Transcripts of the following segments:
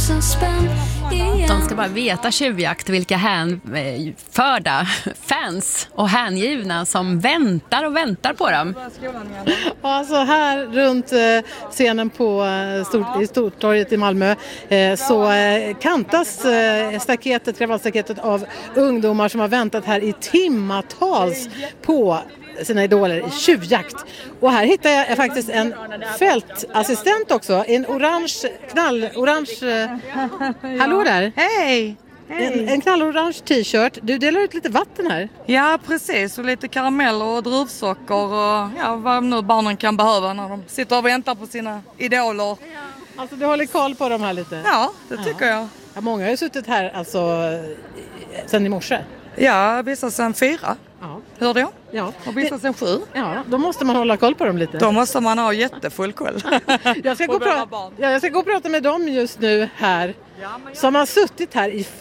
1000 spänn igen. De ska bara veta tjuvjakt vilka hänförda fans och hängivna som väntar och väntar på dem. Alltså här runt scenen på Stortorget i Malmö så kantas kravallstaketet av ungdomar som har väntat här i timmatals på sina idoler i tjuvjakt. Och här hittar jag faktiskt en fältassistent också, en knallorange hallå där. Hej! En knallorange t-shirt. Du delar ut lite vatten här. Ja, precis. Och lite karameller och druvsocker och vad nu barnen kan behöva när de sitter och väntar på sina idoler. Alltså du håller koll på dem här lite? Ja, det tycker jag. Ja, många har ju suttit här alltså sen i morse. Ja, vissa sen 4. Ja. Hörde jag? Ja. Och vissa sen 7. Ja, då måste man hålla koll på dem lite. Då måste man ha jättefull koll. Jag ska gå och prata med dem just nu här. Som har suttit här i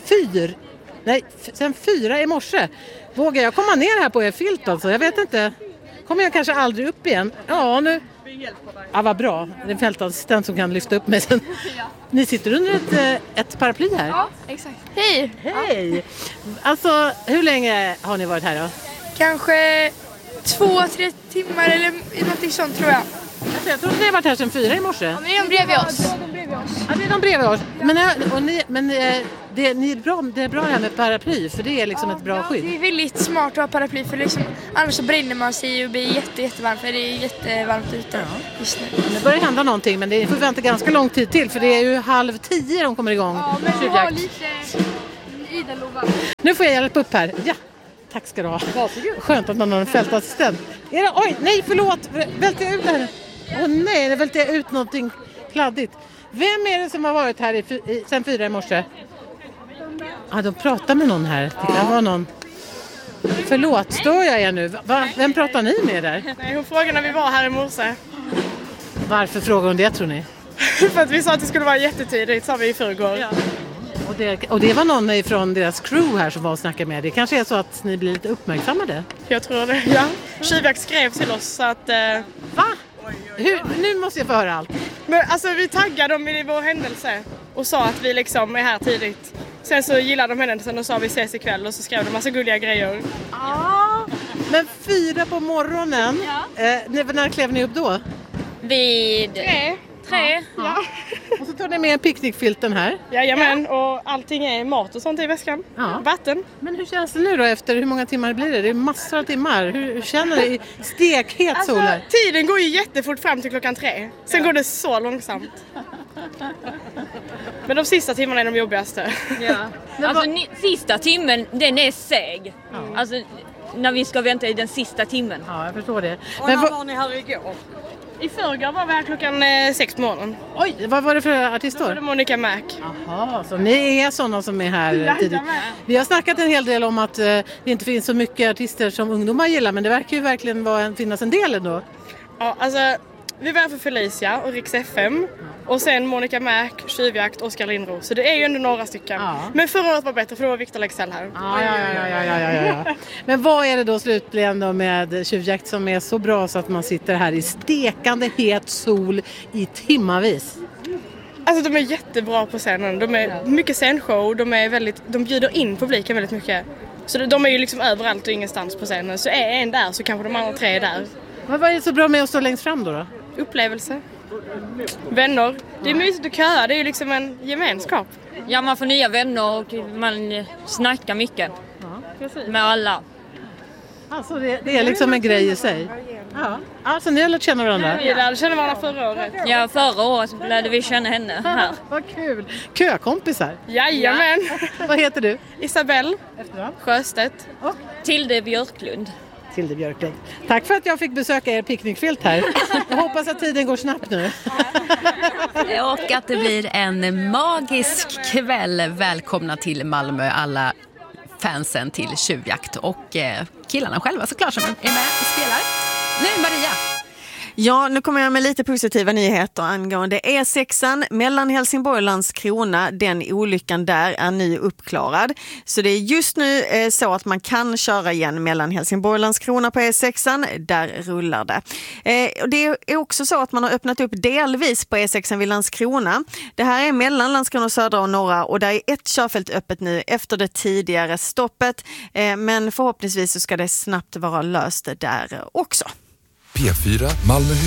sen 4 i morse. Vågar jag komma ner här på er filt alltså? Jag vet inte. Kommer jag kanske aldrig upp igen? Ja, nu. Ja, vad bra. Det är en fältassistent som kan lyfta upp mig sen. Ni sitter under ett paraply här. Ja, exakt. Hej! Hej! Alltså, hur länge har ni varit här då? Kanske 2-3 timmar eller någonting sånt tror jag. Alltså, jag tror att ni har varit här sedan 4 i morse. Ja, men det är de bredvid oss. Ja, det är de bredvid oss. Det är bra det här med paraply, för det är liksom ett bra skydd. Det är väldigt smart att ha paraply för liksom, annars så bränner man sig och blir jättevarmt för det är jättevarmt ute just nu. Det börjar hända någonting, men det får vänta ganska lång tid till för det är ju 9:30 de kommer igång. Ja, men vi har lite idalovar. Nu får jag hjälpa upp här. Ja, tack ska du ha. Skönt att man har en fältassistent. Oj, nej förlåt. Välter jag ut här? Åh nej, det välter jag ut någonting kladdigt. Vem är det som har varit här sen 4 i morse? Ja, de pratar med någon här. Det kan vara någon. Förlåt, stör jag er nu? Vem pratar ni med där? Nej, hon frågade när vi var här i morse. Varför frågar hon det tror ni? För att vi sa att det skulle vara jättetidigt, sa vi i förrgår. Ja. Och det var någon från deras crew här som var och snackade med. Det kanske är så att ni blir lite uppmärksammade? Jag tror det, ja. Tjuvjakt skrev till oss så att... Va? Nu måste jag få höra allt. Men alltså vi taggade dem i vår händelse och sa att vi liksom är här tidigt. Sen så gillade de händelsen och sa vi ses ikväll och så skrev de massa gulliga grejer. Ja, men 4 på morgonen, när klev ni upp då? Vid 3. Ja. Och så tog ni med picknickfilten här. Jajamän, och allting är mat och sånt i väskan. Ja. Vatten. Men hur känns det nu då efter hur många timmar blir det? Det är massor av timmar. Hur känner du i stekhet sol här? Tiden går ju jättefort fram till 3:00. Sen går det så långsamt. Men de sista timmarna är de jobbigaste. Ja. Alltså sista timmen, den är seg. Ja. Alltså när vi ska vänta i den sista timmen. Ja, jag förstår det. Och när var ni här igår? I förrgår var vi här 6 på morgonen. Oj, vad var det för artist då? Det var Monica Mac. Jaha, så ni är sådana som är här tidigt. Vi har snackat en hel del om att det inte finns så mycket artister som ungdomar gillar, men det verkar ju verkligen finnas en del ändå. Ja, alltså vi var för Felicia och Rix FM och sen Monica Mac, Tjuvjakt och Oskar Lindros. Så det är ju ändå några stycken. Ja. Men förra året var bättre för då var Victor Lexell här. Ja. Men vad är det då slutligen då med Tjuvjakt som är så bra så att man sitter här i stekande het sol i timmavis? Alltså de är jättebra på scenen. De är mycket scenshow. De bjuder in publiken väldigt mycket. Så de är ju liksom överallt och ingenstans på scenen. Så är en där så kanske de andra 3 är där. Men vad är det så bra med att stå längst fram då? Upplevelse. Vänner. Det är mysigt att köra. Det är ju liksom en gemenskap. Ja, man får nya vänner och man snackar mycket med alla. Alltså det är liksom en grej i sig. Ja. Alltså ni har lärt känna varandra? Vi lärde känna varandra förra året. Ja, förra året lärde vi känna henne här. Vad kul. Kökompisar? Jajamän. Ja. Vad heter du? Isabelle Sjöstedt. Tilde Björklund. Tilde Björklund. Tack för att jag fick besöka er picknickfilt här. Jag hoppas att tiden går snabbt nu. Och att det blir en magisk kväll. Välkomna till Malmö alla fansen till Tjuvjakt och killarna själva såklart som är med och spelar. Nu Maria. Ja, nu kommer jag med lite positiva nyheter angående E6 mellan Helsingborg och Landskrona. Den olyckan där är nu uppklarad. Så det är just nu så att man kan köra igen mellan Helsingborg och Landskrona på E6. Där rullar det. Och det är också så att man har öppnat upp delvis på E6 vid Landskrona. Det här är mellan Landskrona södra och norra och där är ett körfält öppet nu efter det tidigare stoppet. Men förhoppningsvis så ska det snabbt vara löst där också. P4 Malmö